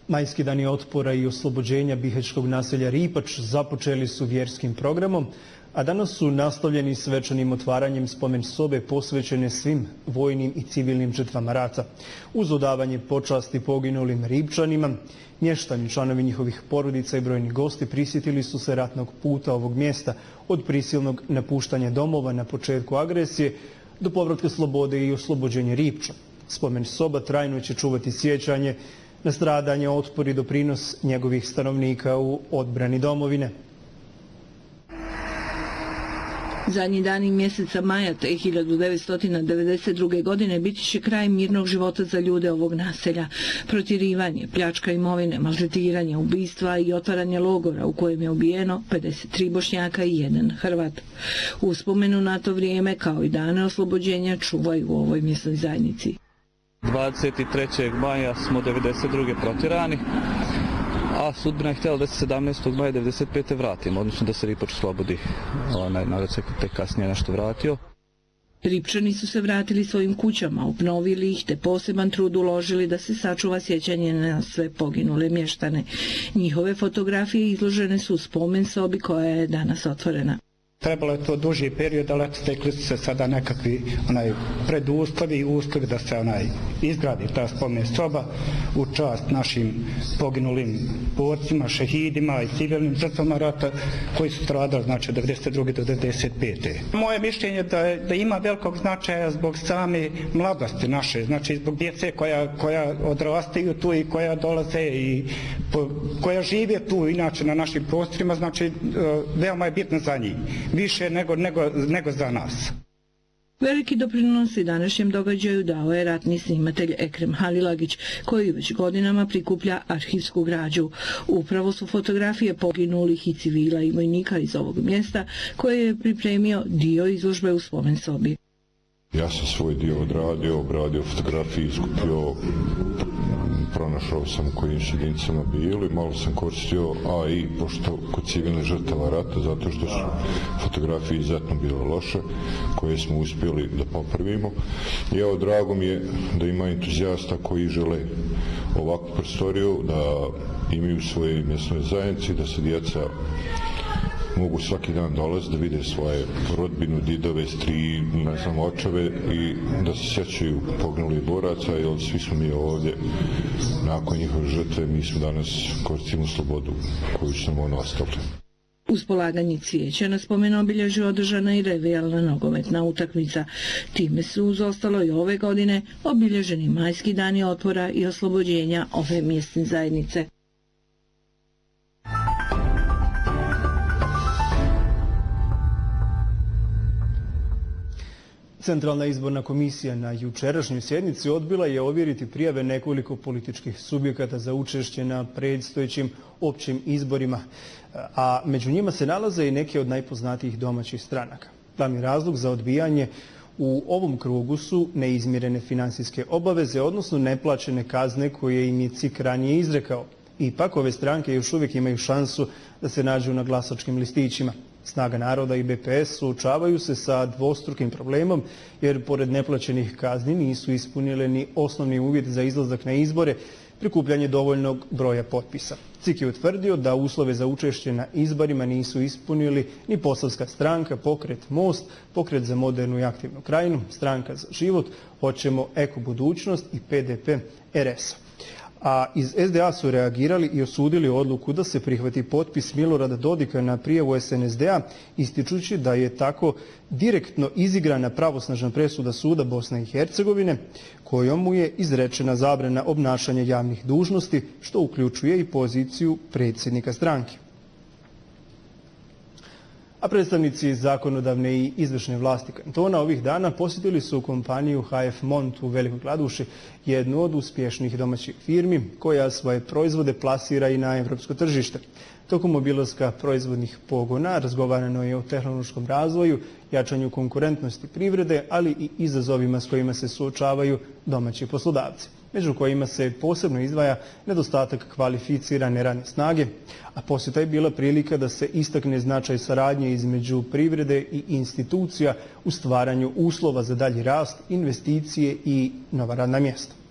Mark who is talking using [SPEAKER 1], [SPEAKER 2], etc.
[SPEAKER 1] Majski dani otpora i oslobođenja bihaćkog naselja Ripač započeli su vjerskim programom, a danas su nastavljeni svečanim otvaranjem spomen sobe posvećene svim vojnim i civilnim žrtvama rata. Uz odavanje počasti poginulim Ripčanima, mještani, članovi njihovih porodica i brojni gosti prisjetili su se ratnog puta ovog mjesta, od prisilnog napuštanja domova na početku agresije do povratka slobode i oslobođenja Ripča. Spomen soba trajno će čuvati sjećanje na stradanje, otpor i doprinos njegovih stanovnika u odbrani domovine.
[SPEAKER 2] Zadnji dani mjeseca maja te 1992. godine biti će kraj mirnog života za ljude ovog naselja. Protjerivanje, pljačka imovine, maltretiranje, ubistva i otvaranje logora u kojem je ubijeno 53 Bošnjaka i 1 Hrvat. Uspomenu na to vrijeme kao i dane oslobođenja čuvaju u ovoj mjesnoj zajednici.
[SPEAKER 3] 23. maja smo 92. protjerani, a sudbina je htjela da se 17. maja 95. vratimo, odnosno da se Ripač slobodi. Narod se tek kasnije nešto vratio.
[SPEAKER 2] Ripčani su se vratili svojim kućama, obnovili ih te poseban trud uložili da se sačuva sjećanje na sve poginule mještane. Njihove fotografije izložene su u spomen sobi koja je danas otvorena.
[SPEAKER 4] Trebalo je to duži period, ali stekli su se sada nekakvi preduslovi i uslovi da se izgradi ta spomen soba u čast našim poginulim borcima, šehidima i civilnim žrtvama rata koji su stradali znači od 92. do 95. Moje mišljenje je da ima velikog značaja zbog same mladosti naše, znači zbog djece koja odrastaju tu i koja dolaze i koja žive tu inače na našim prostorima, znači veoma je bitno za njih. Više nego za nas.
[SPEAKER 2] Veliki doprinos i današnjem događaju dao je ratni snimatelj Ekrem Halilagić, koji već godinama prikuplja arhivsku građu. Upravo su fotografije poginulih i civila i vojnika iz ovog mjesta, koje je pripremio dio izložbe u spomen sobi.
[SPEAKER 5] Ja sam svoj dio obradio fotografije, iskupio, pronašao sam u kojim su jedinicama bili, malo sam koristio, a i pošto kod civilne žrtava rata, zato što su fotografije izuzetno bile loše, koje smo uspjeli da popravimo. I evo, drago mi je da ima entuzijasta koji žele ovakvu prostoriju, da imaju svoje mjesne zajednice, da se djeca mogu svaki dan dolaziti da vide svoje rodbinu, didove, strije, očeve i da se sjećaju poginulih boraca, jer svi smo mi ovdje nakon njihove žrtve, mi smo danas koristimo slobodu koju su nam ono ostavili.
[SPEAKER 2] Uz polaganje cvijeća na spomen obilježju održana i revijalna nogometna utakmica. Time su uz ostalo i ove godine obilježeni majski dani otpora i oslobođenja ove mjesne zajednice.
[SPEAKER 1] Centralna izborna komisija na jučerašnjoj sjednici odbila je ovjeriti prijave nekoliko političkih subjekata za učešće na predstojećim općim izborima, a među njima se nalaze i neke od najpoznatijih domaćih stranaka. Glavni razlog za odbijanje u ovom krugu su neizmjerene finansijske obaveze, odnosno neplaćene kazne koje im je CIK ranije izrekao. Ipak ove stranke još uvijek imaju šansu da se nađu na glasačkim listićima. Snaga naroda i BPS suočavaju se sa dvostrukim problemom, jer pored neplaćenih kazni nisu ispunile ni osnovni uvjet za izlazak na izbore, prikupljanje dovoljnog broja potpisa. CIK je utvrdio da uslove za učešće na izborima nisu ispunili ni Posavska stranka, Pokret Most, Pokret za modernu i aktivnu krajinu, Stranka za život, Hoćemo Eko budućnost i PDP RS. A iz SDA su reagirali i osudili odluku da se prihvati potpis Milorada Dodika na prijavu SNSD-a, ističući da je tako direktno izigrana pravosnažna presuda suda Bosne i Hercegovine, kojom mu je izrečena zabrana obnašanja javnih dužnosti, što uključuje i poziciju predsjednika stranke. A predstavnici zakonodavne i izvršne vlasti kantona ovih dana posjetili su kompaniju HF Mont u Velikoj Kladuši, jednu od uspješnih domaćih firmi koja svoje proizvode plasira i na evropsko tržište. Tokom obilaska proizvodnih pogona razgovarano je o tehnološkom razvoju, jačanju konkurentnosti privrede, ali i izazovima s kojima se suočavaju domaći poslodavci, među kojima se posebno izdvaja nedostatak kvalificirane radne snage, a posjeta je bila prilika da se istakne značaj saradnje između privrede i institucija u stvaranju uslova za dalji rast, investicije i nova radna mjesta.